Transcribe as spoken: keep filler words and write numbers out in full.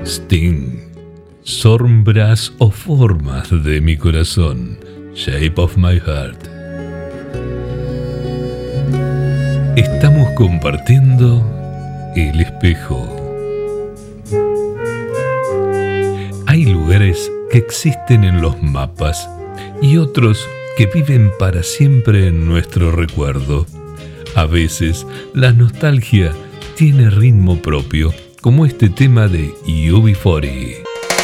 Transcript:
Sting, sombras o formas de mi corazón, Shape of my heart. Estamos compartiendo el espejo. Hay lugares que existen en los mapas y otros que viven para siempre en nuestro recuerdo. A veces la nostalgia tiene ritmo propio, como este tema de U B cuarenta.